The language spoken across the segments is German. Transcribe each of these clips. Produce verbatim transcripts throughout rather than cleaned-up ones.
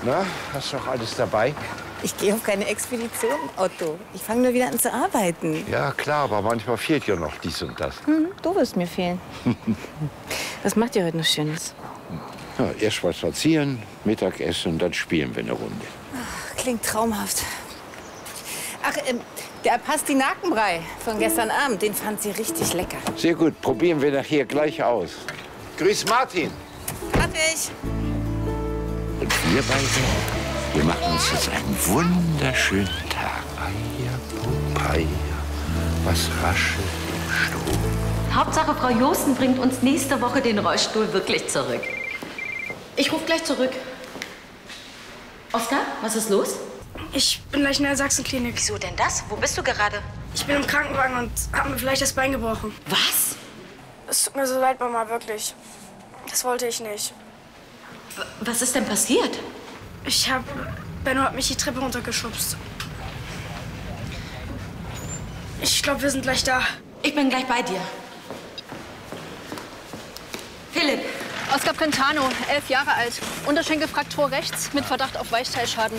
Na, hast du auch alles dabei? Ich gehe auf keine Expedition, Otto. Ich fange nur wieder an zu arbeiten. Ja, klar, aber manchmal fehlt ja noch dies und das. Hm, du wirst mir fehlen. Was macht ihr heute noch Schönes? Ja, erst mal spazieren, Mittagessen und dann spielen wir eine Runde. Ach, klingt traumhaft. Ach, ähm, der Pastinakenbrei von gestern Abend, den fand sie richtig lecker. Sehr gut, probieren wir nachher gleich aus. Grüß Martin. Fertig. Und wir beide, wir machen uns jetzt einen wunderschönen Tag. Eia, Popeye, was raschelt im Stroh. Hauptsache, Frau Josten bringt uns nächste Woche den Rollstuhl wirklich zurück. Ich rufe gleich zurück. Oskar, was ist los? Ich bin gleich in der Sachsenklinik. Wieso denn das? Wo bist du gerade? Ich bin im Krankenwagen und habe mir vielleicht das Bein gebrochen. Was? Es tut mir so leid, Mama, wirklich. Das wollte ich nicht. W was ist denn passiert? Ich hab... Benno hat mich die Treppe runtergeschubst. Ich glaube, wir sind gleich da. Ich bin gleich bei dir. Philipp. Oskar Brentano, elf Jahre alt. Unterschenkelfraktur rechts mit Verdacht auf Weichteilschaden.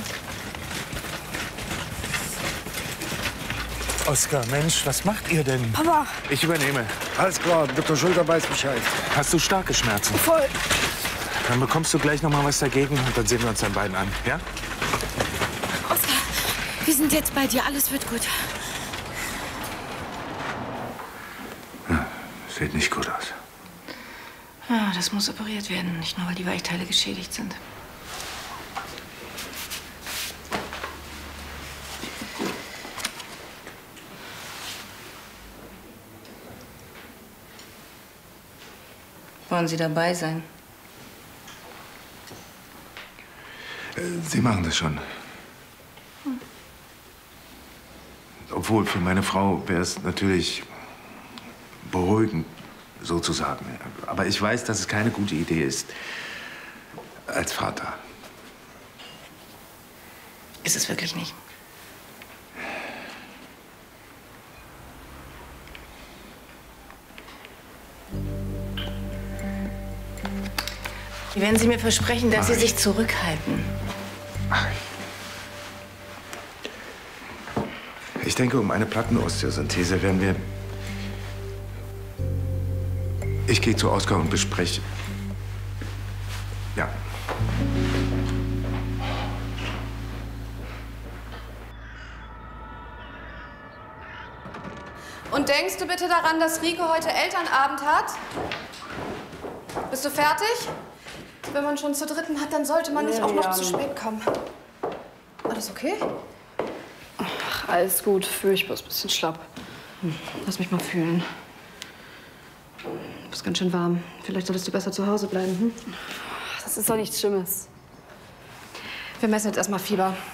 Oskar, Mensch, was macht ihr denn? Papa! Ich übernehme. Alles klar, Doktor Schulter weiß Bescheid. Hast du starke Schmerzen? Voll. Dann bekommst du gleich noch mal was dagegen und dann sehen wir uns dann beiden an, ja? Oskar, wir sind jetzt bei dir. Alles wird gut. Ja, sieht nicht gut aus. Ja, das muss operiert werden. Nicht nur, weil die Weichteile geschädigt sind. Wollen Sie dabei sein? Sie machen das schon. Hm. Obwohl, für meine Frau wäre es natürlich beruhigend, sozusagen. Aber ich weiß, dass es keine gute Idee ist, als Vater. Ist es wirklich nicht? Wenn Sie mir versprechen, dass Sie sich zurückhalten. Ach. Ich denke, um eine Plattenosteosynthese werden wir... Ich gehe zu Oskar und bespreche... Ja. Und denkst du bitte daran, dass Rieke heute Elternabend hat? Bist du fertig? Wenn man schon zur dritten hat, dann sollte man nicht auch noch zu spät kommen. Alles okay? Ach, alles gut. Fühl ich bloß ein bisschen schlapp. Hm. Lass mich mal fühlen. Du bist ganz schön warm. Vielleicht solltest du besser zu Hause bleiben, hm? Das ist doch nichts Schlimmes. Wir messen jetzt erstmal Fieber.